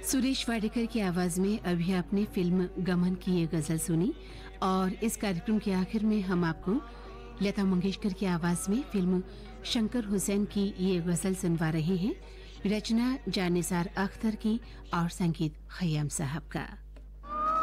सुरेश वाडेकर की आवाज में अभी आपने फिल्म गमन की ये गजल सुनी और इस कार्यक्रम के आखिर में हम आपको लता मंगेशकर की आवाज में फिल्म शंकर हुसैन की ये गजल सुनवा रहे हैं। रचना जानिसार अख्तर की और संगीत खयाम साहब का।